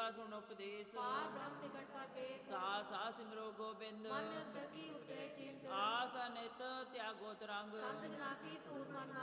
ਕਾ ਸੁਣ ਉਪਦੇਸ਼। ਪਾਰ ਬ੍ਰਹਮ ਨਿਕਟ ਕਰ ਵੇਖ, ਸਾ ਸਿਮਰੋ ਗੋਬਿੰਦ। ਮਨ ਅੰਦਰ ਕੀ ਉਤਰੇ ਚਿੰਤ। ਆਸ ਅਨਿਤ ਤਿਆਗੋ ਤਰੰਗ। ਸੰਤ ਜਨਾ ਕੀ ਤੂਰ ਮਨ